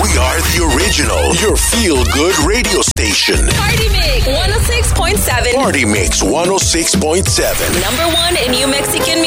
We are the original, your feel-good radio station. Party Mix 106.7. Party Mix 106.7. Number one in New Mexican